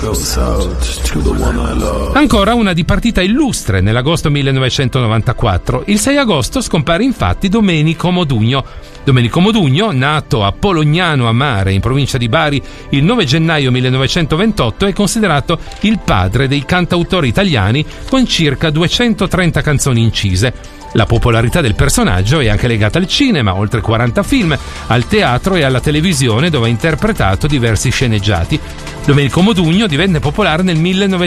Ancora una dipartita illustre nell'agosto 1994. Il 6 agosto scompare infatti Domenico Modugno. Domenico Modugno, nato a Polognano a Mare, in provincia di Bari, il 9 gennaio 1928, è considerato il padre dei cantautori italiani, con circa 230 canzoni incise. La popolarità del personaggio è anche legata al cinema, oltre 40 film, al teatro e alla televisione, dove ha interpretato diversi sceneggiati. Domenico Modugno divenne popolare nel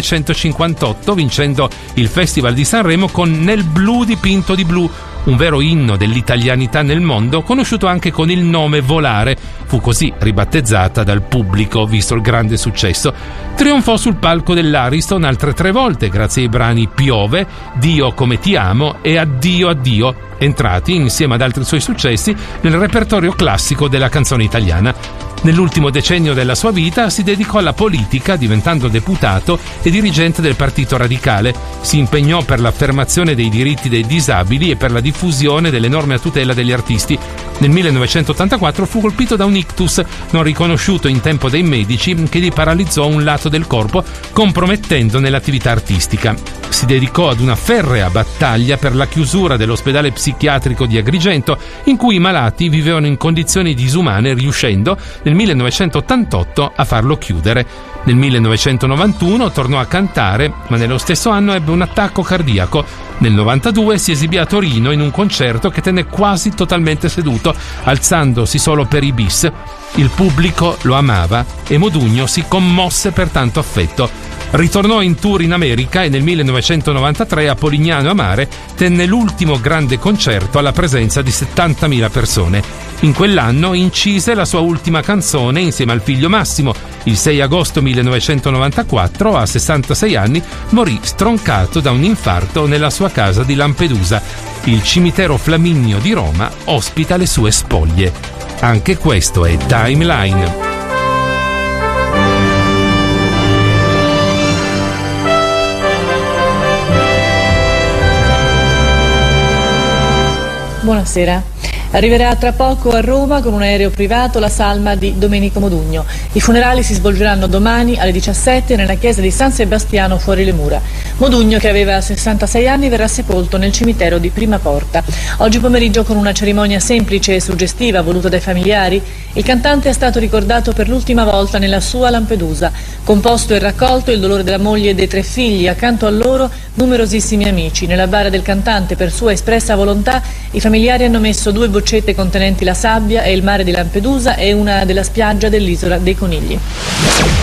1958, vincendo il Festival di Sanremo con Nel blu dipinto di blu, un vero inno dell'italianità nel mondo, conosciuto anche con il nome Volare. Fu così ribattezzata dal pubblico, visto il grande successo. Trionfò sul palco dell'Ariston altre 3 volte grazie ai brani Piove, Dio come ti amo e Addio addio, entrati insieme ad altri suoi successi nel repertorio classico della canzone italiana. Nell'ultimo decennio della sua vita si dedicò alla politica, diventando deputato e dirigente del Partito Radicale. Si impegnò per l'affermazione dei diritti dei disabili e per la diffusione delle norme a tutela degli artisti. Nel 1984 fu colpito da un ictus non riconosciuto in tempo dai medici, che gli paralizzò un lato del corpo, compromettendone l'attività artistica. Si dedicò ad una ferrea battaglia per la chiusura dell'ospedale psichiatrico di Agrigento, in cui i malati vivevano in condizioni disumane, riuscendo nel 1988 a farlo chiudere. Nel 1991 tornò a cantare, ma nello stesso anno ebbe un attacco cardiaco. Nel 92 si esibì a Torino in un concerto che tenne quasi totalmente seduto, alzandosi solo per i bis. Il pubblico lo amava e Modugno si commosse per tanto affetto. Ritornò in tour in America e nel 1993 a Polignano a Mare tenne l'ultimo grande concerto alla presenza di 70.000 persone. In quell'anno incise la sua ultima canzone insieme al figlio Massimo. Il 6 agosto 1994, a 66 anni, morì stroncato da un infarto nella sua casa di Lampedusa. Il cimitero Flaminio di Roma ospita le sue spoglie. Anche questo è Timeline. Buonasera. Arriverà tra poco a Roma con un aereo privato la salma di Domenico Modugno. I funerali si svolgeranno domani alle 17 nella chiesa di San Sebastiano fuori le mura. Modugno, che aveva 66 anni, verrà sepolto nel cimitero di Prima Porta. Oggi pomeriggio, con una cerimonia semplice e suggestiva voluta dai familiari, il cantante è stato ricordato per l'ultima volta nella sua Lampedusa. Composto e raccolto il dolore della moglie e dei 3 figli, accanto a loro numerosissimi amici. Nella bara del cantante, per sua espressa volontà, i familiari hanno messo 2 boccette contenenti la sabbia e il mare di Lampedusa e una della spiaggia dell'isola dei Conigli.